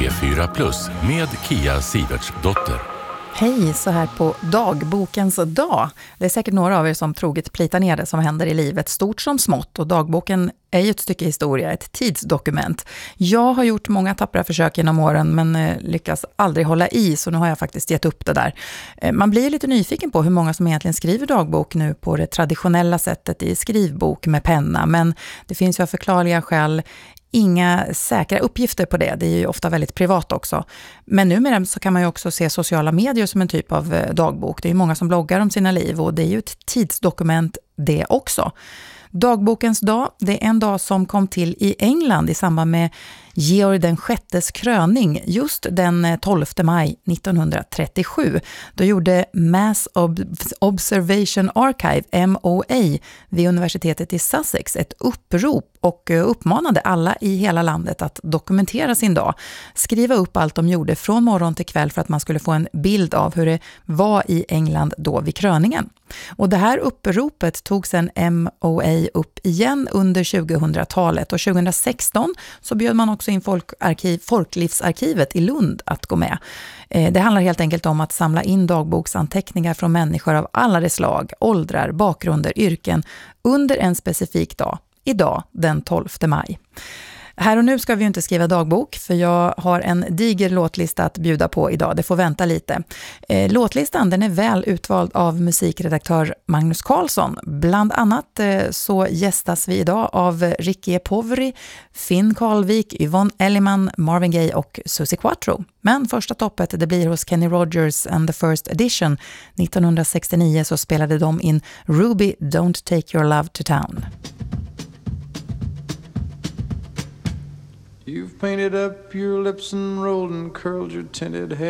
P4 med Kia Sivertsdotter. Hej, så här på dagbokens dag. Det är säkert några av er som troget plitar ner det som händer i livet, stort som smått. Och dagboken är ju ett stycke historia, ett tidsdokument. Jag har gjort många tappra försök genom åren men lyckas aldrig hålla i, så nu har jag faktiskt gett upp det där. Man blir lite nyfiken på hur många som egentligen skriver dagbok nu på det traditionella sättet i skrivbok med penna. Men det finns ju av förklarliga skäl inga säkra uppgifter på det. Det är ju ofta väldigt privat också. Men numera så kan man ju också se sociala medier som en typ av dagbok. Det är ju många som bloggar om sina liv och det är ju ett tidsdokument det också. Dagbokens dag, det är en dag som kom till i England i samband med Georg den sjättes kröning just den 12 maj 1937. Då gjorde Mass Observation Archive, MOA, vid universitetet i Sussex ett upprop och uppmanade alla i hela landet att dokumentera sin dag. Skriva upp allt de gjorde från morgon till kväll för att man skulle få en bild av hur det var i England då vid kröningen. Och det här uppropet tog sedan MOA upp igen under 2000-talet och 2016 så bjöd man också in Folklivsarkivet i Lund att gå med. Det handlar helt enkelt om att samla in dagboksanteckningar från människor av alla dess slag, åldrar, bakgrunder, yrken under en specifik dag. Idag, den 12 maj. Här och nu ska vi ju inte skriva dagbok för jag har en diger låtlista att bjuda på idag. Det får vänta lite. Låtlistan den är väl utvald av musikredaktör Magnus Karlsson. Bland annat så gästas vi idag av Ricky Poveri, Finn Karlvik, Yvonne Elliman, Marvin Gaye och Susie Quattro. Men första toppet det blir hos Kenny Rogers and the First Edition. 1969 så spelade de in Ruby Don't Take Your Love to Town. You've painted up your lips and rolled and curled your tinted hair.